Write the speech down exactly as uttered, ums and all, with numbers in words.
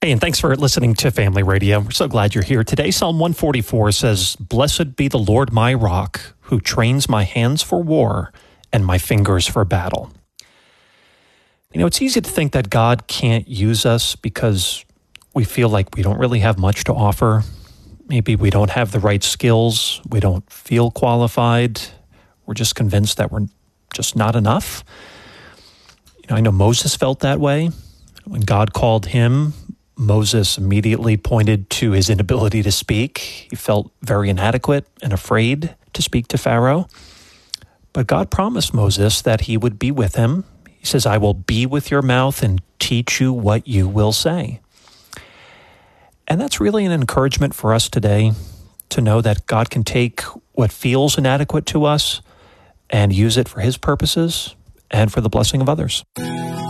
Hey, and thanks for listening to Family Radio. We're so glad you're here today. Psalm one forty-four says, "Blessed be the Lord my rock, who trains my hands for war and my fingers for battle." You know, it's easy to think that God can't use us because we feel like we don't really have much to offer. Maybe we don't have the right skills. We don't feel qualified. We're just convinced that we're just not enough. You know, I know Moses felt that way. When God called him, Moses immediately pointed to his inability to speak. He felt very inadequate and afraid to speak to Pharaoh. But God promised Moses that he would be with him. He says, "I will be with your mouth and teach you what you will say." And that's really an encouragement for us today to know that God can take what feels inadequate to us and use it for his purposes and for the blessing of others.